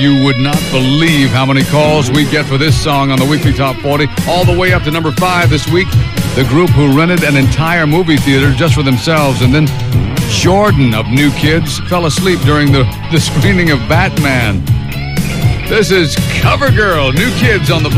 You would not believe how many calls we get for this song on the Weekly Top 40, all the way up to number 5 this week. The group who rented an entire movie theater just for themselves, and then Jordan of New Kids fell asleep during the screening of Batman. This is CoverGirl, New Kids on the